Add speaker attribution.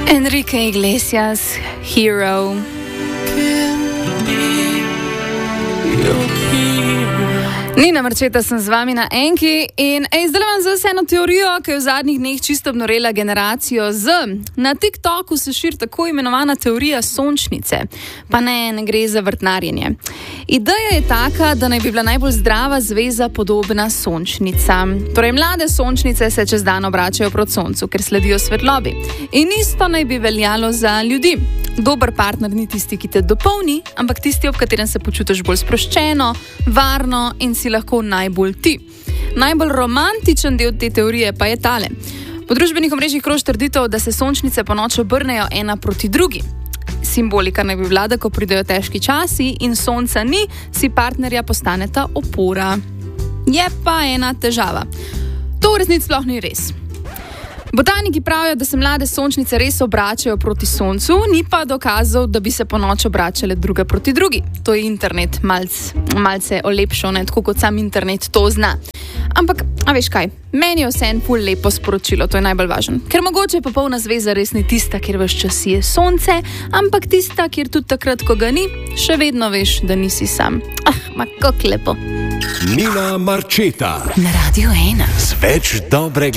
Speaker 1: Enrique Iglesias, Hero. Nina Marčeta sem z vami na Enki in zdaj vam zase eno teorijo, ki je v zadnjih dneh čisto obnorela generacijo Z. Na TikToku se širi tako imenovana teorija sončnice, pa ne gre za vrtnarjenje. Ideja je taka, da naj bi bila najbolj zdrava zveza podobna sončnica. Torej, mlade sončnice se čez dan obračajo proti soncu, ker sledijo svetlobi. In isto naj bi veljalo za ljudi. Dober partner ni tisti, ki te dopolni, ampak tisti, ob katerem se počutiš bolj sproščeno, varno in si lahko najbolj ti. Najbolj romantičen del te teorije pa je tale. Po družbenih omrežjih kroži trditev, da se sončnice ponoči obrnejo ena proti drugi. Simbolika naj bi vlada, ko pridejo težki časi in sonca ni, si partnerja postaneta opora. Je pa ena težava. To v resnici sploh ni res. Botaniki pravijo, da se mlade sončnice res obračajo proti soncu, ni pa dokazov, da bi se po noč obračale druga proti drugi. To je internet malce olepšal, ne, tako kot sam internet to zna. Ampak, a veš kaj, meni je vseeno ful lepo sporočilo, to je najbolj važno. Ker mogoče popolna zveza res ni tista, kjer ves čas je sonce, ampak tista, kjer tudi takrat, ko ga ni, še vedno veš, da nisi sam. Ma kako lepo.
Speaker 2: Nina Marčeta
Speaker 1: na Radio 1.
Speaker 2: Z več dobrega.